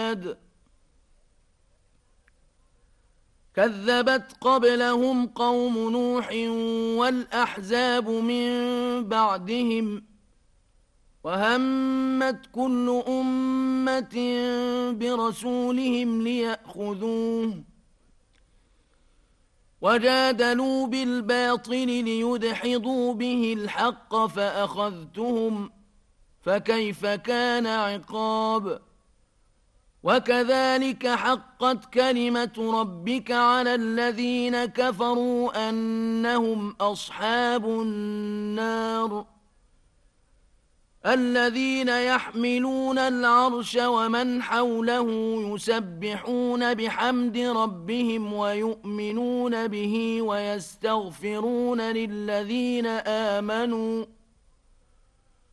عاد كذبت قبلهم قوم نوح والأحزاب من بعدهم وهمت كل أمة برسولهم ليأخذوه وجادلوا بالباطل ليدحضوا به الحق فأخذتهم فكيف كان عقاب وكذلك حقت كلمة ربك على الذين كفروا أنهم أصحاب النار الذين يحملون العرش ومن حوله يسبحون بحمد ربهم ويؤمنون به ويستغفرون للذين آمنوا